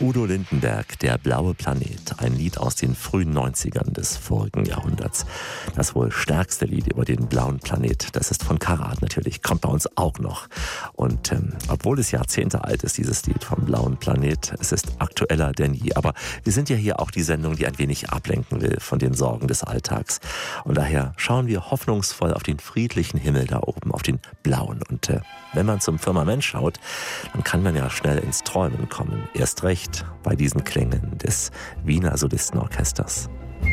Udo Lindenberg, Der blaue Planet, ein Lied aus den frühen 90ern des vorigen Jahrhunderts. Das wohl stärkste Lied über den blauen Planet, das ist von Karat natürlich, kommt bei uns auch noch. Und obwohl es Jahrzehnte alt ist, dieses Lied vom blauen Planet, es ist aktueller denn je. Aber wir sind ja hier auch die Sendung, die ein wenig ablenken will von den Sorgen des Alltags. Und daher schauen wir hoffnungsvoll auf den friedlichen Himmel da oben, auf den blauen. Und wenn man zum Firmament schaut, dann kann man ja schnell ins Träumen kommen. Erst recht bei diesen Klängen des Wiener Solistenorchesters.